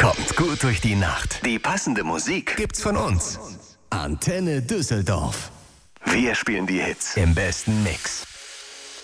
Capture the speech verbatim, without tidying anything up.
kommt gut durch die Nacht. Die passende Musik gibt's von uns. Antenne Düsseldorf. Wir spielen die Hits im besten Mix.